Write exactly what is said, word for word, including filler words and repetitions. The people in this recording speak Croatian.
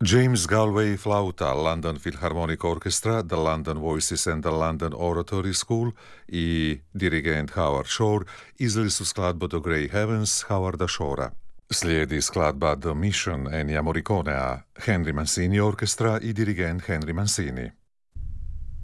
James Galway flauta, London Philharmonic Orchestra, The London Voices and the London Oratory School i dirigent Howard Shore izveli su skladbu The Grey Heavens Howarda Shorea. Slijedi skladba The Mission Ennija Morriconea, Henry Mancini Orchestra i dirigent Henry Mancini.